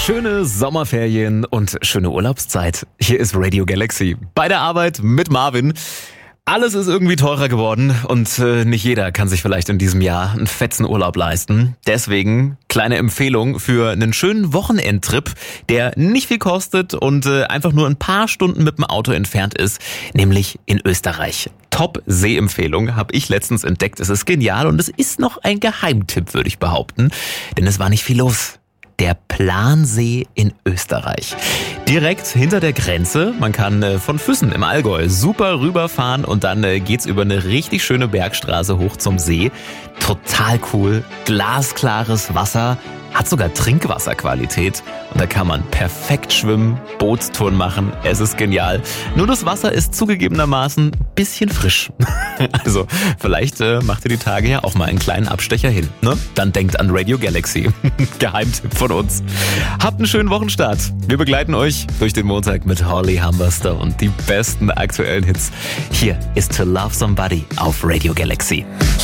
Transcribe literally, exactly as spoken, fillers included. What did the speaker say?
Schöne Sommerferien und schöne Urlaubszeit. Hier ist Radio Galaxy. Bei der Arbeit mit Marvin. Alles ist irgendwie teurer geworden und äh, nicht jeder kann sich vielleicht in diesem Jahr einen fetzen Urlaub leisten. Deswegen kleine Empfehlung für einen schönen Wochenendtrip, der nicht viel kostet und äh, einfach nur ein paar Stunden mit dem Auto entfernt ist, nämlich in Österreich. Top-Sehempfehlung habe ich letztens entdeckt. Es ist genial und es ist noch ein Geheimtipp, würde ich behaupten, denn es war nicht viel los. Der Plansee in Österreich. Direkt hinter der Grenze. Man kann äh, von Füssen im Allgäu super rüberfahren und dann äh, geht's über eine richtig schöne Bergstraße hoch zum See. Total cool. Glasklares Wasser. Hat sogar Trinkwasserqualität und da kann man perfekt schwimmen, Bootstouren machen, es ist genial. Nur das Wasser ist zugegebenermaßen ein bisschen frisch. Also vielleicht äh, macht ihr die Tage ja auch mal einen kleinen Abstecher hin, ne? Dann denkt an Radio Galaxy. Geheimtipp von uns. Habt einen schönen Wochenstart. Wir begleiten euch durch den Montag mit Holly Humbuster und die besten aktuellen Hits. Hier ist To Love Somebody auf Radio Galaxy.